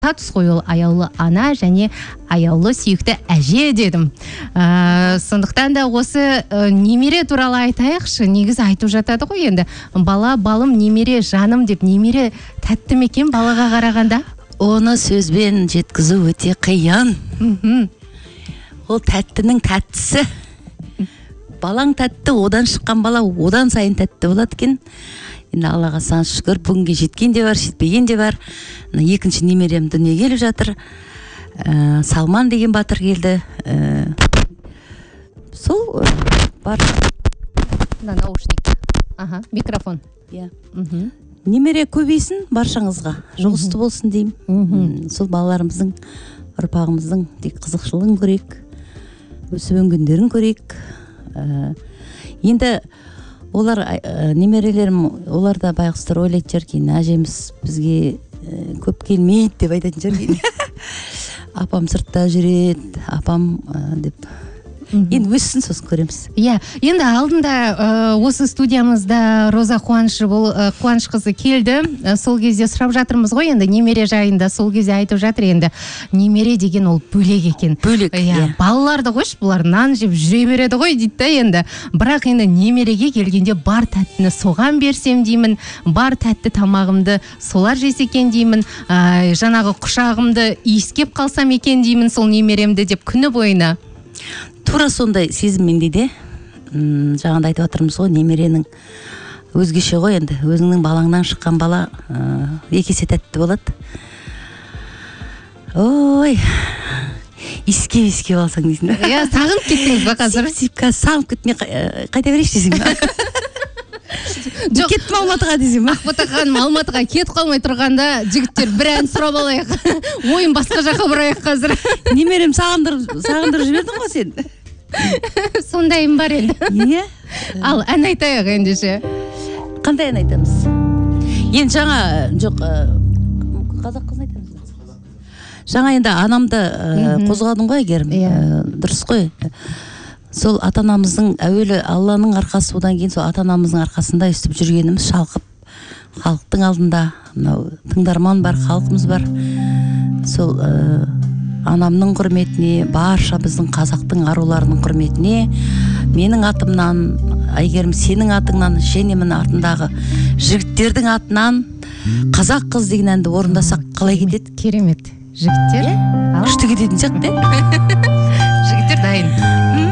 Татыс қой, ол аяулы ана және аяулы сүйікті әже дедім. Сондықтан да осы немере туралы айтайықшы. Негізі айтып жатады ғой енді. Бала, балым, немере, жаным деп, немере тәтті мекен балаға қарағанда? Оны сөзбен жеткізу өте қиын. Ол тәттінің тәттісі. Балаң тәтті, одан шыққан бала одан сайын тәтті болады екен. Енді Аллаға сан шүкір, бүгінге жеткен де бар, жетпеген де бар. Екінші немерем дүние келіп жатыр. Салман деген батыр келді. Сол бар. Наушник. Ага, микрофон. Немере көбейсін баршаңызға. Жұғысты болсын деймін. Сол балаларымыздың, ұрпағымыздың тек қызықшылығын көрейік. Өсіп өнгендерін көрейік. Енді олар немерелерім, олар да байғыстар ойлайды жер кейін, әжеміз бізге көп келмейді деп айтатын жер кейін. Апам сыртта жүреді, апам деп. Енді өссін сосын көреміз. Енді алдында осы студиямызда Роза Қуаныш қызы келді. Сол кезде сұрап жатырмыз ғой, енді немере жайында сол кезде айтып жатыр, енді немере деген ол бөлек екен. Бөлек. Балаларды қойшы, бұлар нан жеп жүре береді ғой дейді, енді. Бірақ енді немереге келгенде бар тәттіні соған берсем деймін, бар тәтті тамағымды солар жесекен деймін, жаңағы құшағымды иіскеп қалсам екен деймін сол немеремді деп күні бойына. Тура сондай сезіммен де, жаңағында айтып отырмыз ғой, немеренің өзгеше ғой, енді өзіңнің балаңнан шыққан бала екі есе тәтті болады. Ой, иіскеп алсаң дейсің. Сағынып кеттіңіз ба қазір? Сағынып кетмей қайта берейші дейсің ба? Кеттім Алматыға дейсің ба? Ақбота ханым, Алматыға кетіп қалмай тұрғанда жігіттер бір ән сұрап алайық. Ойын басқа жаққа бұрайық қазір. Немерем сағындырып жібердің ғой сен. Сондайым бар енді. Ал ән айтайық ендеше. Қандай ән айтамыз? Енді жаңа, жоқ, қазақ қызын айтамыз. Жаңа енді анамды қозғадың ғой, Әйгерім. Дұрыс қой. Сол ата-анамыздың әуелі Алланың арқасы, одан кейін сол ата-анамыздың арқасында өстіп жүргеніміз, шалқып халықтың алдында, тыңдарман бар, халқымыз бар. Сол анамның құрметіне, барша біздің қазақтың аруларының құрметіне, менің атымнан, Әйгерім сенің атыңнан, және міне артындағы жігіттердің атынан қазақ қыз деген әнді орындасақ қалай кетеді? Керемет. Жігіттер? Күшті кететін сияқты. Жігіттер дайын.